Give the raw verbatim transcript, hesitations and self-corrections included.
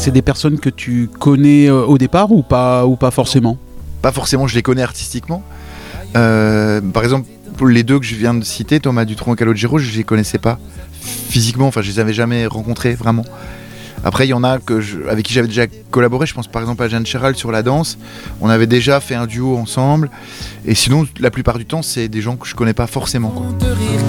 c'est des personnes que tu connais euh, au départ ou pas, ou pas forcément ? Pas forcément, je les connais artistiquement. Euh, par exemple, pour les deux que je viens de citer, Thomas Dutronc et Calogero, je les connaissais pas physiquement, enfin je les avais jamais rencontrés vraiment. Après, il y en a que je, avec qui j'avais déjà collaboré, je pense par exemple à Jeanne Chéral sur la danse. On avait déjà fait un duo ensemble. Et sinon, la plupart du temps, c'est des gens que je connais pas forcément, quoi.